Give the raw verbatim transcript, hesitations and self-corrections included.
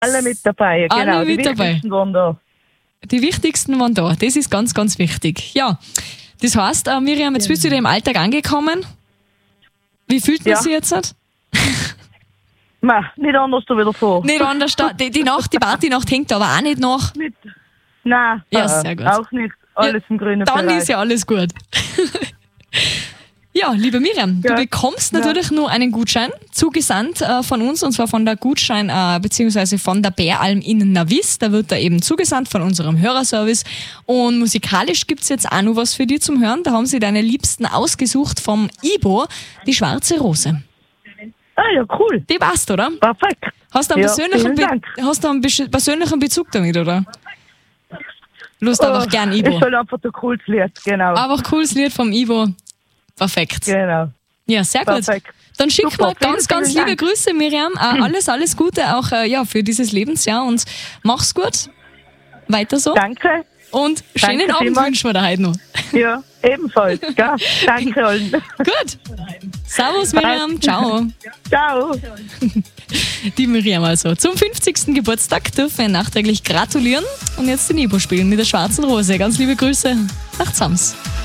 Alle mit dabei, Alle genau. mit die dabei. wichtigsten waren da. Die wichtigsten waren da. Das ist ganz, ganz wichtig. Ja, das heißt, äh, Miriam, jetzt bist du wieder im Alltag angekommen. Wie fühlt man Ja. sich jetzt? Ma, nicht anders da wieder vor. Nicht anders. Da, die, die Nacht, die Partynacht hängt aber auch nicht nach. Nicht. Nein, Ja, äh, sehr gut. auch nicht. Alles im grünen Dann Bereich. ist ja alles gut. Ja, liebe Miriam, Ja. du bekommst natürlich nur einen Gutschein zugesandt äh, von uns, und zwar von der Gutschein, äh, beziehungsweise von der Bäralm in Navis. Da wird er eben zugesandt von unserem Hörerservice. Und musikalisch gibt's jetzt auch noch was für dich zum Hören. Da haben sie deine Liebsten ausgesucht vom Ibo, die Schwarze Rose. Ah ja, cool. Die passt, oder? Perfekt. Hast du einen, Ja, persönlichen, vielen Be Dank. hast du einen besch- persönlichen Bezug damit, oder? Lust einfach Oh, gern Ist Ibo. halt einfach ein cooles Lied, genau. Einfach cooles Lied vom Ibo. Perfekt. Genau. Ja, sehr gut. Perfekt. Dann schick Super, mal ganz, vielen, ganz vielen liebe Dank. Grüße, Miriam. Äh, alles, alles Gute auch äh, ja, für dieses Lebensjahr und mach's gut. Weiter so. Danke. Und schönen Danke Abend vielmals. wünschen wir dir heute noch. Ja, ebenfalls. Gell? Danke allen. Gut. Servus, Miriam. Ciao. Ciao. Die Miriam also. Zum fünfzigsten Geburtstag dürfen wir nachträglich gratulieren und jetzt den Ibo spielen mit der Schwarzen Rose. Ganz liebe Grüße nach Zams.